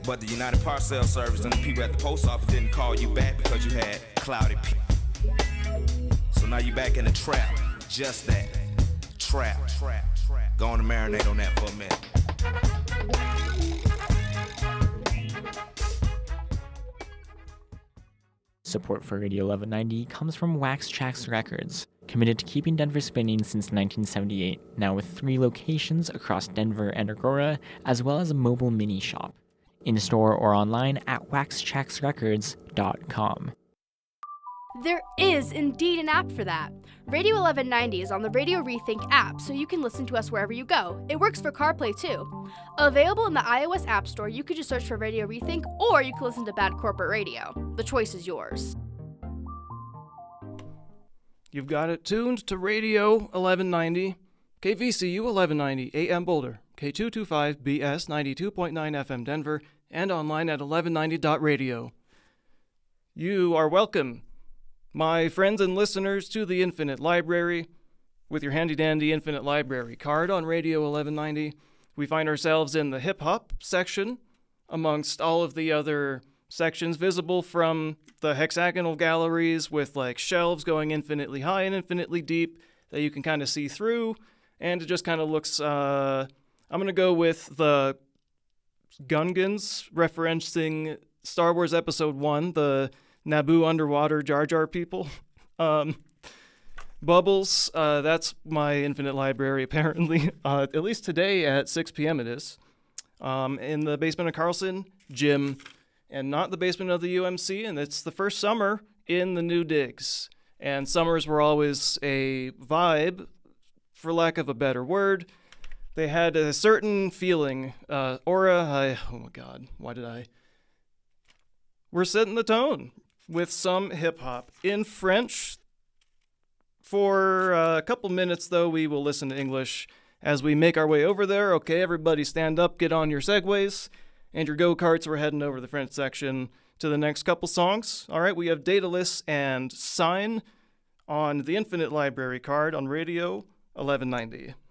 But the United Parcel Service and the people at the post office didn't call you back because you had cloudy P. So now you back in the trap. Just that. Trap. Go on and marinate on that for a minute. Support for Radio 1190 comes from Wax Trax Records, committed to keeping Denver spinning since 1978, now with 3 locations across Denver and Aurora, as well as a mobile mini shop. In-store or online at waxtraxrecords.com. There is indeed an app for that. Radio 1190 is on the Radio Rethink app, so you can listen to us wherever you go. It works for CarPlay too. Available in the iOS App Store, you could just search for Radio Rethink, or you can listen to Bad Corporate Radio. The choice is yours. You've got it tuned to Radio 1190, KVCU 1190 AM Boulder, K225BS 92.9 FM Denver, and online at 1190.radio. You are welcome, my friends and listeners, to the Infinite Library. With your handy-dandy Infinite Library card on Radio 1190, we find ourselves in the hip-hop section, amongst all of the other sections visible from the hexagonal galleries with like shelves going infinitely high and infinitely deep that you can kind of see through, and it just kind of looks, I'm going to go with the Gungans referencing Star Wars Episode 1, the Naboo underwater Jar Jar people. Bubbles, that's my Infinite Library, apparently. At least today at 6 p.m. it is. In the basement of Carlson Gym, and not the basement of the UMC, and it's the first summer in the new digs. And summers were always a vibe, for lack of a better word. They had a certain feeling, aura. Oh my God, why did I? We're setting the tone with some hip-hop in French. For a couple minutes, though, we will listen to English as we make our way over there. Okay, everybody stand up, get on your Segways and your go-karts. We're heading over the French section to the next couple songs. All right, we have Daedalus and Sign on the Infinite Library card on Radio 1190.